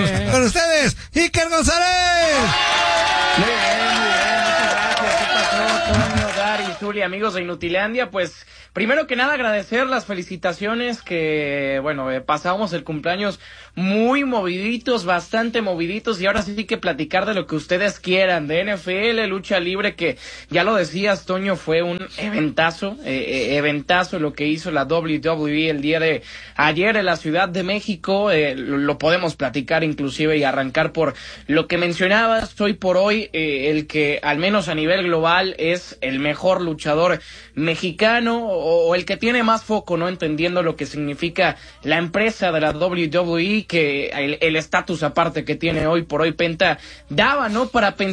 Con ustedes, Iker González. Muy bien, muchas gracias. ¿Qué pasó, Toño, Gary, Zuli, amigos de Inutilandia? Pues, primero que nada, agradecer las felicitaciones que, bueno, pasamos el cumpleaños muy moviditos, bastante moviditos, y ahora sí que platicar de lo que ustedes quieran, de NFL, lucha libre, que ya lo decías, Toño, fue un eventazo lo que hizo la WWE el día de ayer en la Ciudad de México. Lo podemos platicar inclusive y arrancar por lo que mencionabas hoy por hoy, el que al menos a nivel global es el mejor luchador mexicano, o el que tiene más foco, ¿no? Entendiendo lo que significa la empresa de la WWE, que el estatus aparte que tiene hoy por hoy Penta daba, ¿no? Para pensar